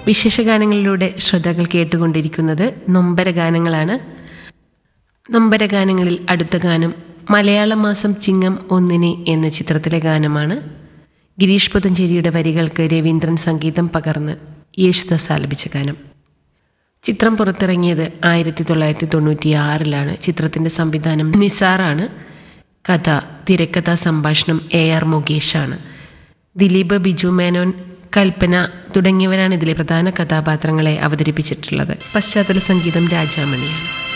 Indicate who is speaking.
Speaker 1: വിശേഷഗാനങ്ങളിലൂടെ ശ്രോതാക്കൾ കേട്ടുകൊണ്ടിരിക്കുന്നത് നൊമ്പരഗാനങ്ങളാണ്. നൊമ്പരഗാനങ്ങളിൽ അടുത്ത ഗാനം മലയാള മാസം ചിങ്ങം 1 എന്ന ചിത്രത്തിലെ ഗാനമാണ്. ഗിരീഷ് പുത്തഞ്ചേരിയുടെ വരികൾക്ക് രവീന്ദ്രൻ സംഗീതം പകർന്ന് യേശുദാസ് ആലപിച്ച ഗാനം. ചിത്രം പുറത്തിറങ്ങിയത് 1996. ചിത്രത്തിൻ്റെ സംവിധാനം നിസാറാണ്. കഥ, തിരക്കഥാ സംഭാഷണം AR മുകേഷാണ്. ദിലീപ്, ബിജു മേനോൻ, കൽപ്പന തുടങ്ങിയവരാണ് ഇതിലെ പ്രധാന കഥാപാത്രങ്ങളെ അവതരിപ്പിച്ചിട്ടുള്ളത്. പശ്ചാത്തല സംഗീതം രാജാമണിയാണ്.